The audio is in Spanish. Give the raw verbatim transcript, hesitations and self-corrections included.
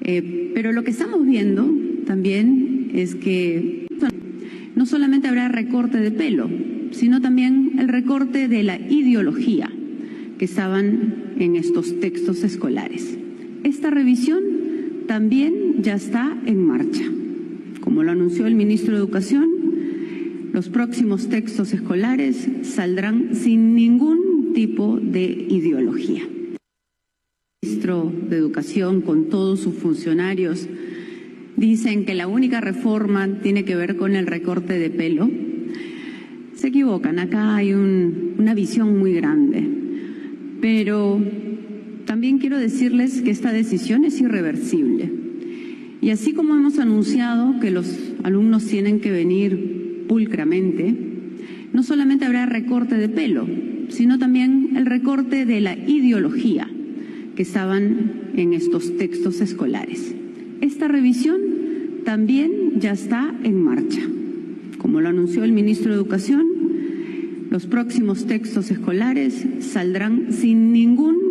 Eh, pero lo que estamos viendo también es que no solamente habrá recorte de pelo, sino también el recorte de la ideología que estaban en estos textos escolares. Esta revisión también ya está en marcha. Como lo anunció el ministro de Educación, los próximos textos escolares saldrán sin ningún tipo de ideología. El ministro de Educación, con todos sus funcionarios, dicen que la única reforma tiene que ver con el recorte de pelo. Se equivocan, acá hay un, una visión muy grande. Pero también quiero decirles que esta decisión es irreversible. Y así como hemos anunciado que los alumnos tienen que venir pulcramente, no solamente habrá recorte de pelo, sino también el recorte de la ideología que estaban en estos textos escolares. Esta revisión también ya está en marcha. Como lo anunció el ministro de Educación, los próximos textos escolares saldrán sin ningún